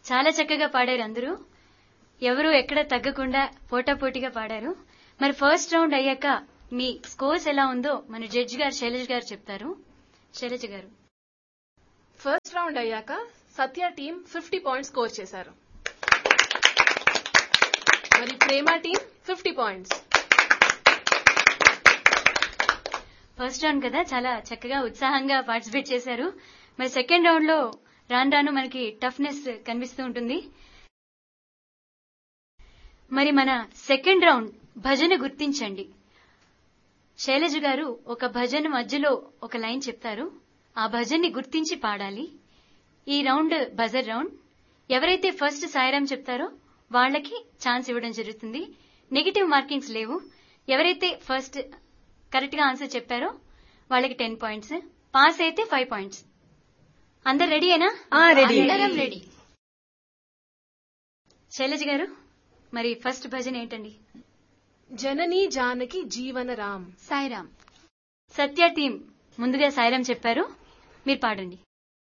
చాలా చక్కగా పాడారు అందరూ. ఎవరు ఎక్కడ తగ్గకుండా పోటాపోటీగా పాడారు. మరి ఫస్ట్ రౌండ్ అయ్యాక మీ స్కోర్స్ ఎలా ఉందో మన జడ్జి గారు శైలజ గారు చెప్తారు. శైలజ గారు. ఫస్ట్ రౌండ్ అయ్యాక సత్య టీం 50 పాయింట్స్ స్కోర్ చేశారు. మరి ప్రేమ టీం 50 పాయింట్స్. ఫస్ట్ రౌండ్ కదా, చాలా చక్కగా ఉత్సాహంగా పార్టిసిపేట్ చేశారు. మరి సెకండ్ రౌండ్ లో రాను రాను మనకి టఫ్నెస్ కనిపిస్తూ ఉంటుంది. మరి మన సెకండ్ రౌండ్ భజన గుర్తించండి. శైలజ గారు ఒక భజన మధ్యలో ఒక లైన్ చెప్తారు. ఆ భజన్ని గుర్తించి పాడాలి. ఈ రౌండ్ బజర్ రౌండ్. ఎవరైతే ఫస్ట్ సాయిరాం చెప్తారో వాళ్ళకి ఛాన్స్ ఇవ్వడం జరుగుతుంది. నెగిటివ్ మార్కింగ్స్ లేవు. ఎవరైతే ఫస్ట్ కరెక్ట్ గా ఆన్సర్ చెప్పారో వాళ్ళకి 10 పాయింట్స్, పాస్ అయితే 5 పాయింట్స్. అందరు రెడీయేనా? అందరం రెడీ. శైలజ గారు, మరి ఫస్ట్ భజన ఏంటండి? జననీ జానకి జీవన రామ్. సాయిరాం. సత్య టీం ముందుగా సాయిరాం చెప్పారు, మీరు పాడండి.